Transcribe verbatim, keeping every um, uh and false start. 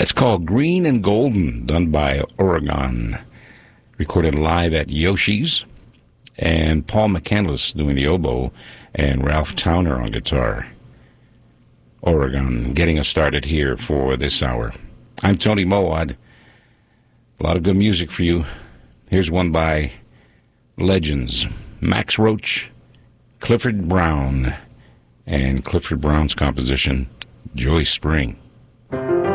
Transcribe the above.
It's called Green and Golden, done by Oregon. Recorded live at Yoshi's. And Paul McCandless doing the oboe, and Ralph Towner on guitar. Oregon, getting us started here for this hour. I'm Tony Mowad. A lot of good music for you. Here's one by legends. Max Roach, Clifford Brown, and Clifford Brown's composition, Joy Spring.